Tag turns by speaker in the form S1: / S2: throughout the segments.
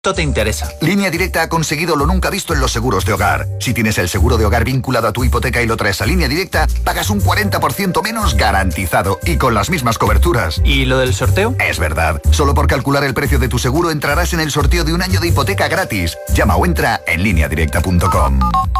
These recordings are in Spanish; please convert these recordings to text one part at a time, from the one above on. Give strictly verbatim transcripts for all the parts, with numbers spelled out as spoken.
S1: Esto te interesa.
S2: Línea Directa ha conseguido lo nunca visto en los seguros de hogar. Si tienes el seguro de hogar vinculado a tu hipoteca y lo traes a Línea Directa, pagas un cuarenta por ciento menos garantizado y con las mismas coberturas.
S1: ¿Y lo del sorteo?
S2: Es verdad. Solo por calcular el precio de tu seguro entrarás en el sorteo de un año de hipoteca gratis. Llama o entra en línea directa punto com.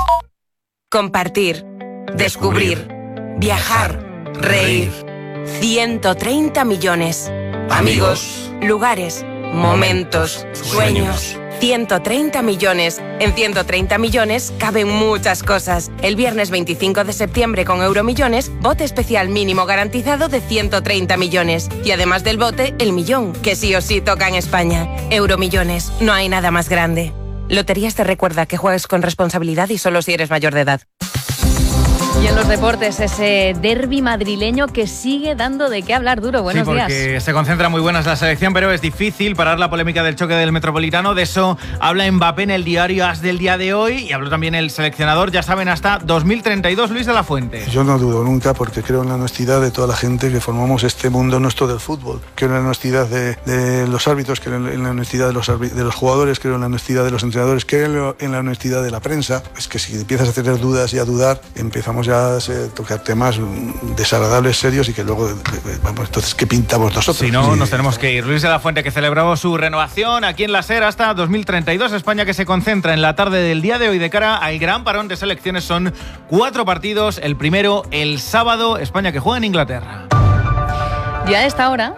S3: Compartir, descubrir, viajar, reír. ciento treinta millones. Amigos, lugares, momentos, sueños. ciento treinta millones. En ciento treinta millones caben muchas cosas. El viernes veinticinco de septiembre con Euromillones, bote especial mínimo garantizado de ciento treinta millones. Y además del bote, el millón, que sí o sí toca en España. Euromillones, no hay nada más grande. Loterías te recuerda que juegues con responsabilidad y solo si eres mayor de edad.
S4: Y en los deportes, ese derbi madrileño que sigue dando de qué hablar. Duro, buenos
S5: días. Sí, porque
S4: días.
S5: se concentra muy buenas la selección, pero es difícil parar la polémica del choque del Metropolitano. De eso habla Mbappé en el diario AS del día de hoy y habló también el seleccionador, ya saben, hasta dos mil treinta y dos, Luis de la Fuente.
S6: Yo no dudo nunca porque creo en la honestidad de toda la gente que formamos este mundo nuestro del fútbol. Creo en la honestidad de, de los árbitros, creo en la honestidad de los, de los jugadores, creo en la honestidad de los entrenadores, creo en la honestidad de la prensa. Es que si empiezas a tener dudas y a dudar, empezamos ya a tocar temas desagradables, serios y que luego, vamos, entonces, ¿qué pintamos nosotros?
S5: Si no, nos tenemos que ir. Luis de la Fuente, que celebró su renovación aquí en la SER hasta dos mil treinta y dos. España, que se concentra en la tarde del día de hoy de cara al gran parón de selecciones. Son cuatro partidos. El primero, el sábado, España, que juega en Inglaterra.
S4: Ya a esta hora,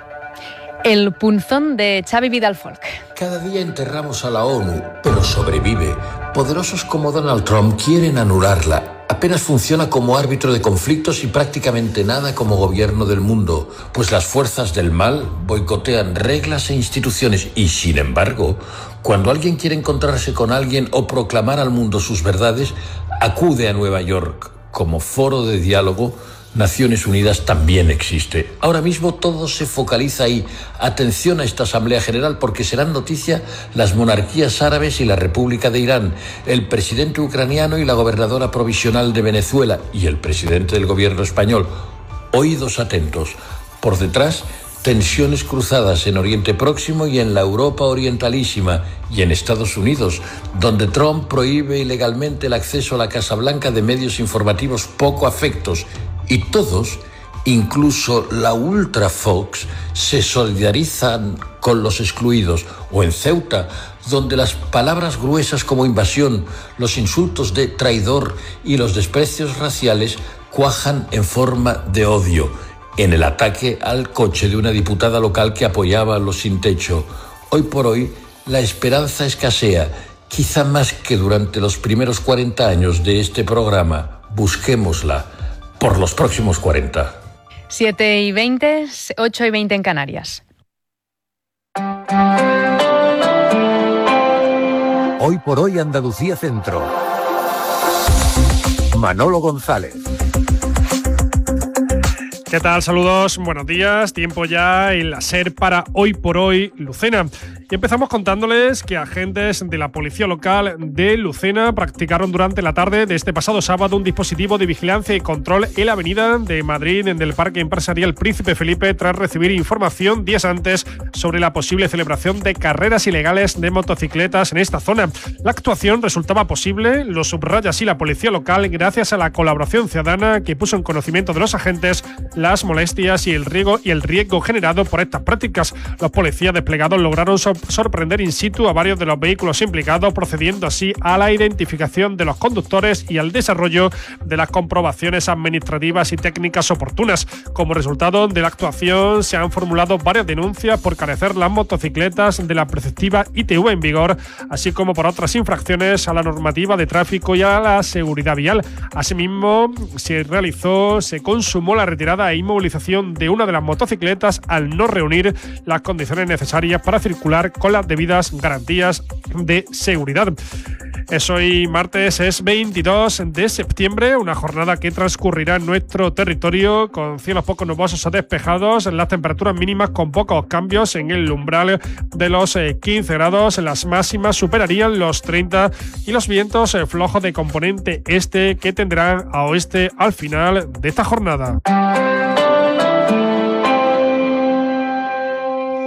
S4: el punzón de Xavi Vidal Folk.
S7: Cada día enterramos a la ONU, pero sobrevive. Poderosos como Donald Trump quieren anularla. Apenas funciona como árbitro de conflictos y prácticamente nada como gobierno del mundo, pues las fuerzas del mal boicotean reglas e instituciones y, sin embargo, cuando alguien quiere encontrarse con alguien o proclamar al mundo sus verdades, acude a Nueva York. Como foro de diálogo, Naciones Unidas también existe. Ahora mismo todo se focaliza ahí. Atención a esta Asamblea General porque serán noticia las monarquías árabes y la República de Irán, el presidente ucraniano y la gobernadora provisional de Venezuela y el presidente del gobierno español. Oídos atentos. Por detrás, tensiones cruzadas en Oriente Próximo y en la Europa Orientalísima y en Estados Unidos, donde Trump prohíbe ilegalmente el acceso a la Casa Blanca de medios informativos poco afectos. Y todos, incluso la Ultra Fox, se solidarizan con los excluidos. O en Ceuta, donde las palabras gruesas como invasión, los insultos de traidor y los desprecios raciales cuajan en forma de odio. En el ataque al coche de una diputada local que apoyaba a los sin techo. Hoy por hoy, la esperanza escasea, quizá más que durante los primeros cuarenta años de este programa. Busquémosla. Por los próximos cuarenta.
S4: siete y veinte, ocho y veinte en Canarias.
S8: Hoy por hoy Andalucía Centro. Manolo González.
S9: ¿Qué tal? Saludos, buenos días. Tiempo ya en la SER para Hoy por Hoy Lucena. Y empezamos contándoles que agentes de la policía local de Lucena practicaron durante la tarde de este pasado sábado un dispositivo de vigilancia y control en la avenida de Madrid, en el Parque Empresarial Príncipe Felipe, tras recibir información días antes sobre la posible celebración de carreras ilegales de motocicletas en esta zona. La actuación resultaba posible, lo subraya así la policía local, gracias a la colaboración ciudadana que puso en conocimiento de los agentes las molestias y el riesgo, y el riesgo generado por estas prácticas. Los policías desplegados lograron sorprender in situ a varios de los vehículos implicados, procediendo así a la identificación de los conductores y al desarrollo de las comprobaciones administrativas y técnicas oportunas. Como resultado de la actuación, se han formulado varias denuncias por carecer las motocicletas de la preceptiva I T V en vigor, así como por otras infracciones a la normativa de tráfico y a la seguridad vial. Asimismo, se realizó, se consumó la retirada e inmovilización de una de las motocicletas al no reunir las condiciones necesarias para circular con las debidas garantías de seguridad. Es hoy martes, es veintidós de septiembre, una jornada que transcurrirá en nuestro territorio con cielos poco nubosos o despejados, las temperaturas mínimas con pocos cambios en el umbral de los quince grados, las máximas superarían los treinta y los vientos flojos de componente este que tendrán a oeste al final de esta jornada.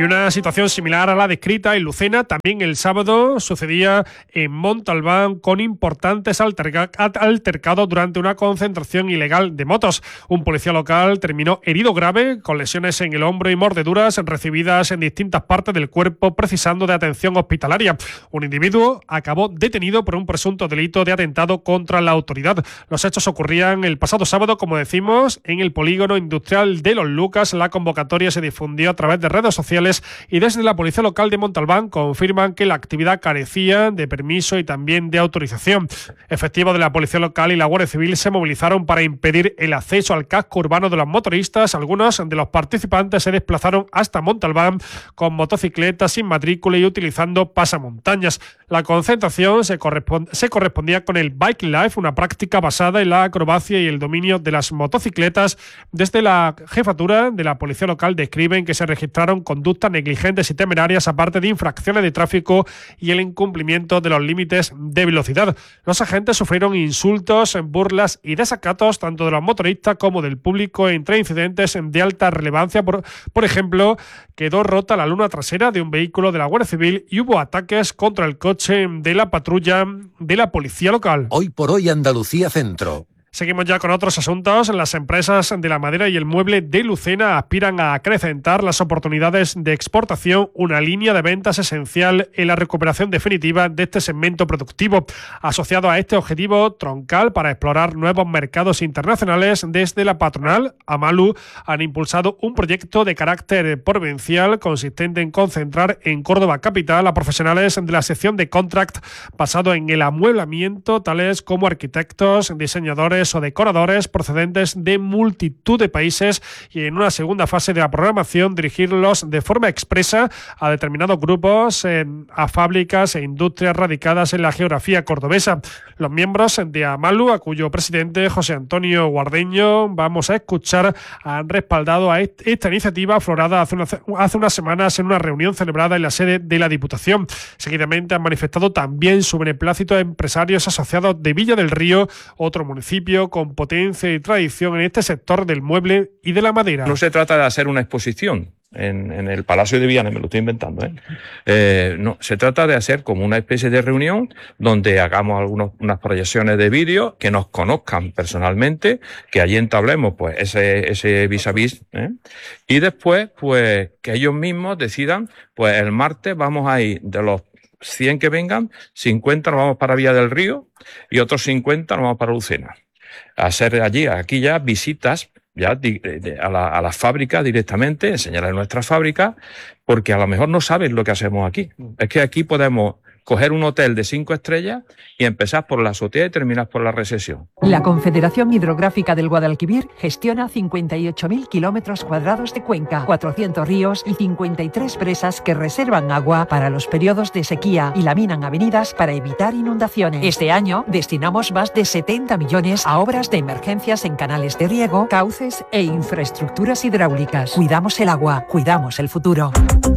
S9: Y una situación similar a la descrita en Lucena también el sábado sucedía en Montalbán con importantes alterca- altercados durante una concentración ilegal de motos. Un policía local terminó herido grave con lesiones en el hombro y mordeduras recibidas en distintas partes del cuerpo, precisando de atención hospitalaria. Un individuo acabó detenido por un presunto delito de atentado contra la autoridad. Los hechos ocurrían el pasado sábado, como decimos, en el polígono industrial de Los Lucas. La convocatoria se difundió a través de redes sociales y desde la policía local de Montalbán confirman que la actividad carecía de permiso y también de autorización. Efectivos de la policía local y la Guardia Civil se movilizaron para impedir el acceso al casco urbano de los motoristas. Algunos de los participantes se desplazaron hasta Montalbán con motocicletas sin matrícula y utilizando pasamontañas. La concentración se, correspond- se correspondía con el Bike Life, una práctica basada en la acrobacia y el dominio de las motocicletas. Desde la jefatura de la policía local describen que se registraron conductas negligentes y temerarias, aparte de infracciones de tráfico y el incumplimiento de los límites de velocidad. Los agentes sufrieron insultos, burlas y desacatos tanto de los motoristas como del público, entre incidentes de alta relevancia. Por, por ejemplo, quedó rota la luna trasera de un vehículo de la Guardia Civil y hubo ataques contra el coche de la patrulla de la policía local.
S8: Hoy por hoy Andalucía Centro.
S9: Seguimos ya con otros asuntos. Las empresas de la madera y el mueble de Lucena aspiran a acrecentar las oportunidades de exportación, una línea de ventas esencial en la recuperación definitiva de este segmento productivo. Asociado a este objetivo troncal para explorar nuevos mercados internacionales, desde la patronal Amalu han impulsado un proyecto de carácter provincial consistente en concentrar en Córdoba capital a profesionales de la sección de contract basado en el amueblamiento, tales como arquitectos, diseñadores o decoradores procedentes de multitud de países, y en una segunda fase de la programación dirigirlos de forma expresa a determinados grupos, en, a fábricas e industrias radicadas en la geografía cordobesa. Los miembros de Amalu, a cuyo presidente José Antonio Guardeño vamos a escuchar, han respaldado a est- esta iniciativa aflorada hace, una, hace unas semanas en una reunión celebrada en la sede de la Diputación. Seguidamente han manifestado también su beneplácito a empresarios asociados de Villa del Río, otro municipio con potencia y tradición en este sector del mueble y de la madera.
S1: No se trata de hacer una exposición en, en el Palacio de Villanes, me lo estoy inventando, ¿eh? Eh, no, se trata de hacer como una especie de reunión donde hagamos algunos, unas proyecciones de vídeo, que nos conozcan personalmente, que allí entablemos pues ese, ese vis a vis, ¿eh? Y después pues que ellos mismos decidan, pues el martes vamos a ir de los cien que vengan, cincuenta nos vamos para Villa del Río y otros cincuenta nos vamos para Lucena. A hacer allí, aquí ya visitas ya de, de, a, la, a la fábrica directamente, enseñarles nuestra fábrica, porque a lo mejor no saben lo que hacemos aquí. Es que aquí podemos coger un hotel de cinco estrellas y empezar por la azotea y terminar por la recepción.
S10: La Confederación Hidrográfica del Guadalquivir gestiona cincuenta y ocho mil kilómetros cuadrados de cuenca, cuatrocientos ríos y cincuenta y tres presas que reservan agua para los periodos de sequía y laminan avenidas para evitar inundaciones. Este año destinamos más de setenta millones a obras de emergencias en canales de riego, cauces e infraestructuras hidráulicas. Cuidamos el agua, cuidamos el futuro.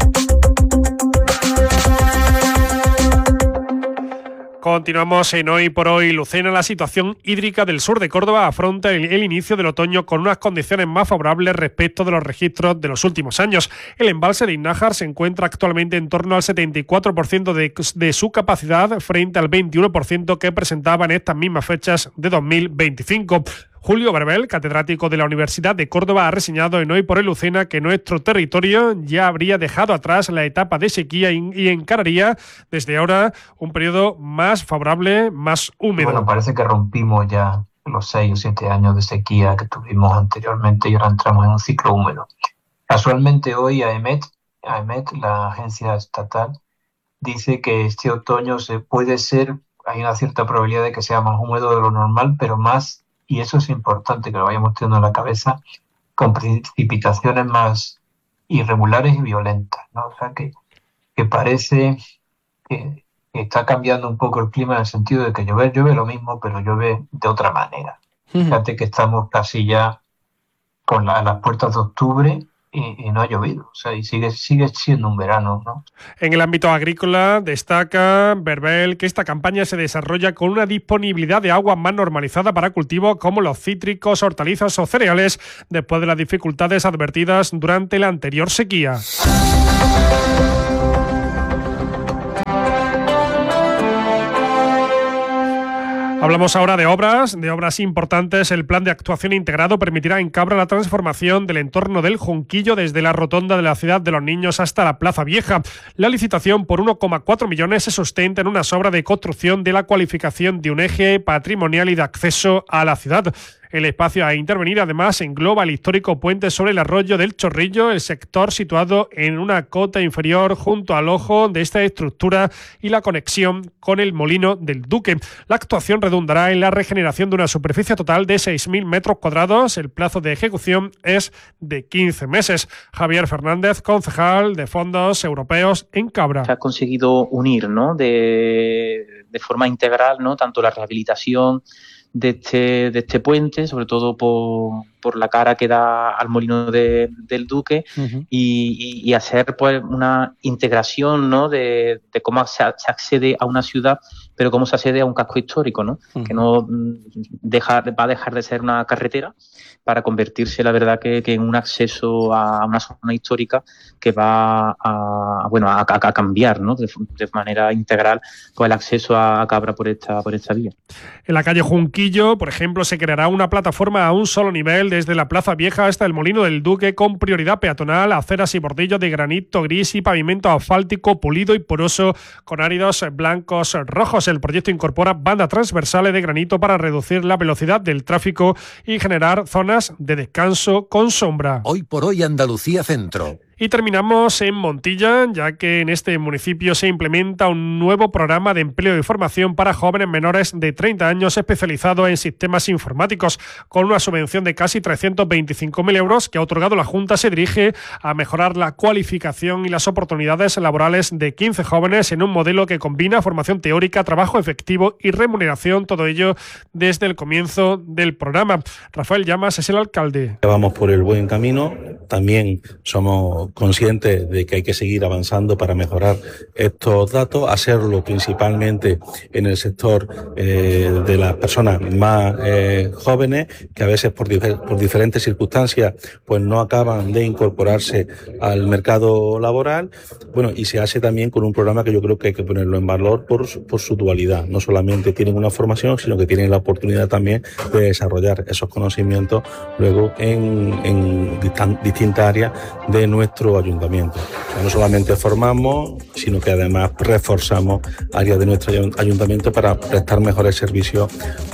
S9: Continuamos en Hoy por Hoy Lucena. La situación hídrica del sur de Córdoba afronta el, el inicio del otoño con unas condiciones más favorables respecto de los registros de los últimos años. El embalse de Innájar se encuentra actualmente en torno al setenta y cuatro por ciento de, de su capacidad, frente al veintiuno por ciento que presentaba en estas mismas fechas de dos mil veinticinco. Julio Berbel, catedrático de la Universidad de Córdoba, ha reseñado en Hoy por Hoy Lucena que nuestro territorio ya habría dejado atrás la etapa de sequía y encararía desde ahora un periodo más favorable, más húmedo.
S11: Bueno, parece que rompimos ya los seis o siete años de sequía que tuvimos anteriormente y ahora entramos en un ciclo húmedo. Casualmente hoy AEMET, AEMET, la agencia estatal, dice que este otoño se puede ser, hay una cierta probabilidad de que sea más húmedo de lo normal, pero más, y eso es importante que lo vayamos teniendo en la cabeza, con precipitaciones más irregulares y violentas, ¿no? O sea, que, que parece que, que está cambiando un poco el clima en el sentido de que llover, llueve lo mismo, pero llueve de otra manera. Uh-huh. Fíjate que estamos casi ya con la, las puertas de octubre y, y no ha llovido, o sea, y sigue, sigue siendo un verano, ¿no?
S9: En el ámbito agrícola destaca Berbel que esta campaña se desarrolla con una disponibilidad de agua más normalizada para cultivos como los cítricos, hortalizas o cereales, después de las dificultades advertidas durante la anterior sequía. Hablamos ahora de obras, de obras importantes. El plan de actuación integrado permitirá en Cabra la transformación del entorno del Junquillo desde la rotonda de la Ciudad de los Niños hasta la Plaza Vieja. La licitación por uno coma cuatro millones se sustenta en una obra de construcción de la cualificación de un eje patrimonial y de acceso a la ciudad. El espacio a intervenir además engloba el histórico puente sobre el arroyo del Chorrillo, el sector situado en una cota inferior junto al ojo de esta estructura y la conexión con el Molino del Duque. La actuación redundará en la regeneración de una superficie total de seis mil metros cuadrados. El plazo de ejecución es de quince meses. Javier Fernández, concejal de fondos europeos en Cabra.
S12: Se ha conseguido unir, ¿no?, de, de forma integral, ¿no?, tanto la rehabilitación de este, de este puente, sobre todo por, por la cara que da al Molino de, del Duque, uh-huh. y, y, y hacer pues una integración, ¿no?, de, de cómo se, se accede a una ciudad, pero cómo se accede a un casco histórico, ¿no? Uh-huh. Que no deja, va a dejar de ser una carretera para convertirse, la verdad, que, que en un acceso a una zona histórica que va a, bueno, a, a cambiar, ¿no?, de, de manera integral pues el acceso a Cabra por esta, por esta vía.
S9: En la calle Junquillo, por ejemplo, se creará una plataforma a un solo nivel desde la Plaza Vieja hasta el Molino del Duque, con prioridad peatonal, aceras y bordillos de granito gris y pavimento asfáltico pulido y poroso con áridos blancos rojos. El proyecto incorpora bandas transversales de granito para reducir la velocidad del tráfico y generar zonas de descanso con sombra.
S8: Hoy por hoy Andalucía Centro.
S9: Y terminamos en Montilla, ya que en este municipio se implementa un nuevo programa de empleo y formación para jóvenes menores de treinta años especializado en sistemas informáticos. Con una subvención de casi trescientos veinticinco mil euros que ha otorgado la Junta, se dirige a mejorar la cualificación y las oportunidades laborales de quince jóvenes en un modelo que combina formación teórica, trabajo efectivo y remuneración, todo ello desde el comienzo del programa. Rafael Llamas es el alcalde.
S13: Vamos por el buen camino, también somos conscientes de que hay que seguir avanzando para mejorar estos datos, hacerlo principalmente en el sector eh, de las personas más eh, jóvenes, que a veces por, por diferentes circunstancias pues no acaban de incorporarse al mercado laboral. Bueno, y se hace también con un programa que yo creo que hay que ponerlo en valor por, por su dualidad. No solamente tienen una formación, sino que tienen la oportunidad también de desarrollar esos conocimientos luego en, en distan, distintas áreas de nuestro nuestro ayuntamiento. O sea, no solamente formamos, sino que además reforzamos áreas de nuestro ayuntamiento para prestar mejores servicios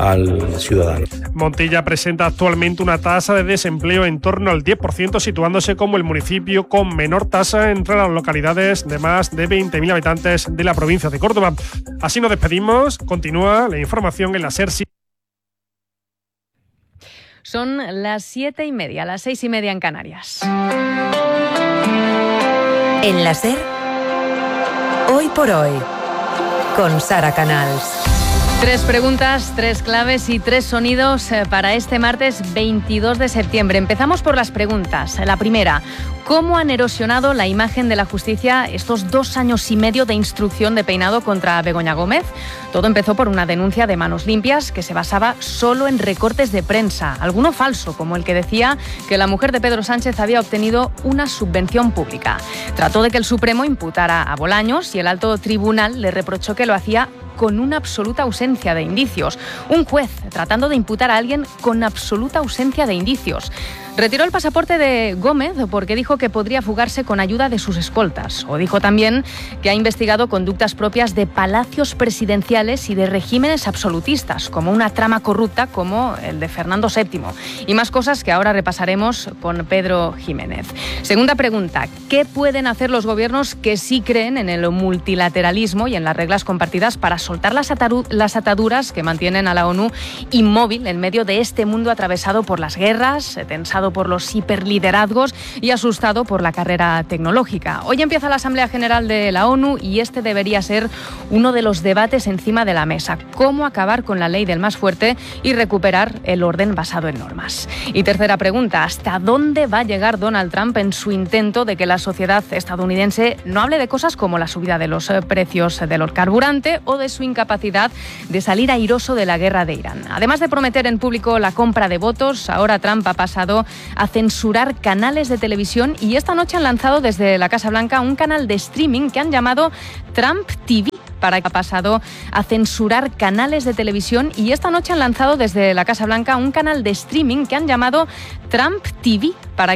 S13: al ciudadano.
S9: Montilla presenta actualmente una tasa de desempleo en torno al diez por ciento, situándose como el municipio con menor tasa entre las localidades de más de veinte mil habitantes de la provincia de Córdoba. Así nos despedimos. Continúa la información en la SER.
S4: Son las siete y media, las seis y media en Canarias.
S3: En la SER, hoy por hoy, con Sara Canals.
S4: Tres preguntas, tres claves y tres sonidos para este martes veintidós de septiembre. Empezamos por las preguntas. La primera, ¿cómo han erosionado la imagen de la justicia estos dos años y medio de instrucción de peinado contra Begoña Gómez? Todo empezó por una denuncia de Manos Limpias que se basaba solo en recortes de prensa, alguno falso, como el que decía que la mujer de Pedro Sánchez había obtenido una subvención pública. Trató de que el Supremo imputara a Bolaños y el alto tribunal le reprochó que lo hacía con una absoluta ausencia de indicios. Un juez tratando de imputar a alguien con absoluta ausencia de indicios. Retiró el pasaporte de Gómez porque dijo que podría fugarse con ayuda de sus escoltas. O dijo también que ha investigado conductas propias de palacios presidenciales y de regímenes absolutistas, como una trama corrupta como el de Fernando séptimo. Y más cosas que ahora repasaremos con Pedro Jiménez. Segunda pregunta, ¿qué pueden hacer los gobiernos que sí creen en el multilateralismo y en las reglas compartidas para soltar las, ataru- las ataduras que mantienen a la ONU inmóvil en medio de este mundo atravesado por las guerras, tensado por los hiperliderazgos y asustado por la carrera tecnológica? Hoy empieza la Asamblea General de la ONU y este debería ser uno de los debates encima de la mesa. ¿Cómo acabar con la ley del más fuerte y recuperar el orden basado en normas? Y tercera pregunta, ¿hasta dónde va a llegar Donald Trump en su intento de que la sociedad estadounidense no hable de cosas como la subida de los precios de los carburantes o de su incapacidad de salir airoso de la guerra de Irán? Además de prometer en público la compra de votos, ahora Trump ha pasado a censurar canales de televisión y esta noche han lanzado desde la Casa Blanca un canal de streaming que han llamado Trump T V. para que ha pasado a censurar canales de televisión y esta noche han lanzado desde la Casa Blanca un canal de streaming que han llamado Trump T V para